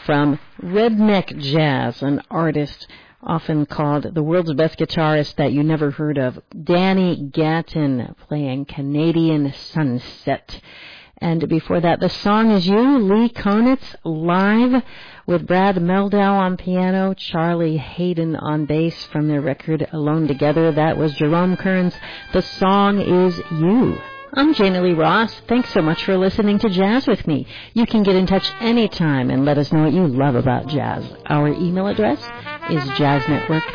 from Redneck Jazz, an artist often called the world's best guitarist that you never heard of, Danny Gatton, playing Canadian Sunset. And before that, The Song Is You, Lee Konitz live with Brad Mehldau on piano, Charlie Hayden on bass from their record Alone Together. That was Jerome Kern's The Song Is You. I'm Jana Lee Ross. Thanks so much for listening to Jazz with me. You can get in touch anytime and let us know what you love about jazz. Our email address is jazznetwork